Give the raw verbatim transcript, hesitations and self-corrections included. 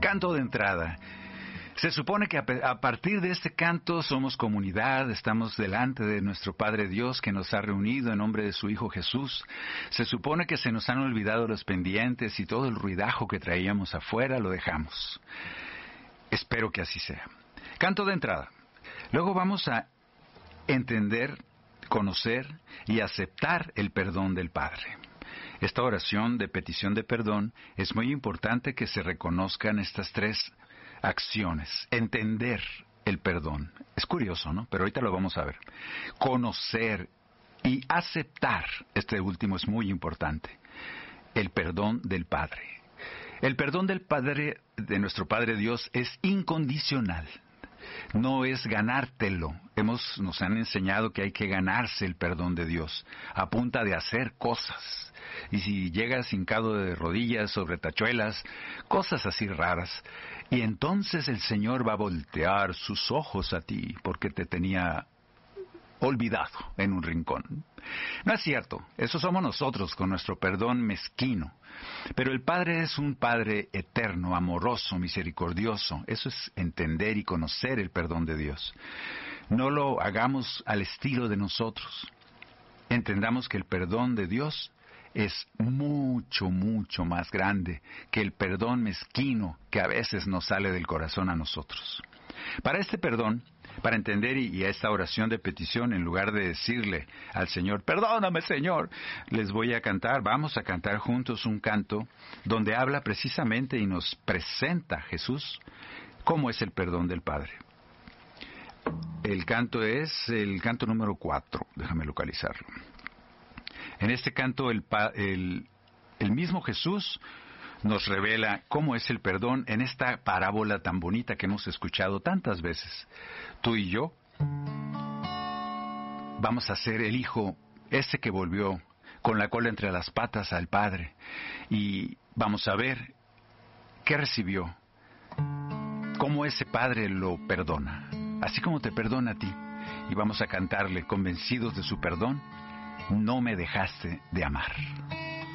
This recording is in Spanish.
Canto de entrada. Se supone que a partir de este canto somos comunidad, estamos delante de nuestro Padre Dios que nos ha reunido en nombre de su Hijo Jesús. Se supone que se nos han olvidado los pendientes y todo el ruidajo que traíamos afuera lo dejamos. Espero que así sea. Canto de entrada. Luego vamos a entender, conocer y aceptar el perdón del Padre. Esta oración de petición de perdón es muy importante que se reconozcan estas tres acciones. Entender el perdón. Es curioso, ¿no? Pero ahorita lo vamos a ver. Conocer y aceptar, este último es muy importante, el perdón del Padre. El perdón del Padre, de nuestro Padre Dios, es incondicional. No es ganártelo. Hemos, nos han enseñado que hay que ganarse el perdón de Dios a punta de hacer cosas. Y si llegas hincado de rodillas sobre tachuelas, cosas así raras, y entonces el Señor va a voltear sus ojos a ti porque te tenía olvidado en un rincón. No es cierto, eso somos nosotros con nuestro perdón mezquino. Pero el Padre es un Padre eterno, amoroso, misericordioso. Eso es entender y conocer el perdón de Dios. No lo hagamos al estilo de nosotros. Entendamos que el perdón de Dios es mucho, mucho más grande que el perdón mezquino que a veces nos sale del corazón a nosotros. Para este perdón, para entender y, y a esta oración de petición, en lugar de decirle al Señor, perdóname Señor, les voy a cantar, vamos a cantar juntos un canto donde habla precisamente y nos presenta a Jesús cómo es el perdón del Padre. El canto es el canto número cuatro, déjame localizarlo. En este canto el, el, el mismo Jesús nos revela cómo es el perdón en esta parábola tan bonita que hemos escuchado tantas veces. Tú y yo vamos a ser el hijo ese que volvió con la cola entre las patas al Padre y vamos a ver qué recibió, cómo ese Padre lo perdona, así como te perdona a ti. Y vamos a cantarle convencidos de su perdón, no me dejaste de amar.